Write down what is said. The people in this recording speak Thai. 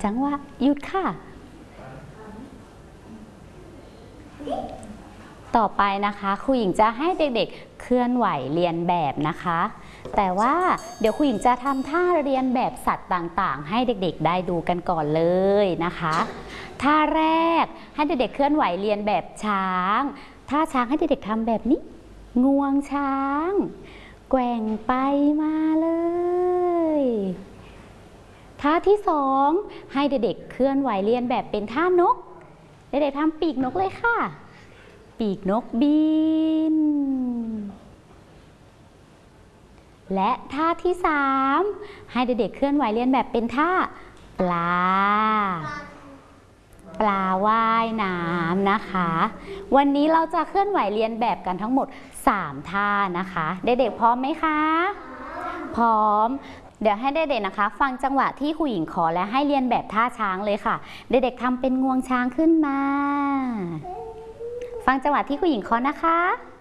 จังหวะหยุดค่ะต่อไปนะคะครูหญิงจะให้เด็กๆเคลื่อนไหวเรียนแบบนะคะแต่ว่าเดี๋ยวครูหญิงจะทำท่าเรียนแบบสัตว์ต่างๆให้เด็กๆได้ดูกันก่อนเลยนะคะท่าแรกให้เด็กๆเคลื่อนไหวเรียนแบบช้างท่าช้างให้เด็กๆทำแบบนี้งวงช้างแกว่งไปมาเลยท่าที่สองให้เด็กๆเคลื่อนไหวเรียนแบบเป็นท่านกเด็กๆทำปีกนกเลยค่ะปีกนกบินและท่าที่สามให้เด็กๆเคลื่อนไหวเรียนแบบเป็นท่าปลาว่ายน้ำนะคะวันนี้เราจะเคลื่อนไหวเรียนแบบกันทั้งหมด3ท่านะคะเด็กๆพร้อมไหมคะพร้อมเดี๋ยวให้เด็กๆนะคะฟังจังหวะที่ครูหญิงขอและให้เรียนแบบท่าช้างเลยค่ะเด็กๆทำเป็นงวงช้างขึ้นมาฟังจังหวะที่ครูหญิงขอนะคะ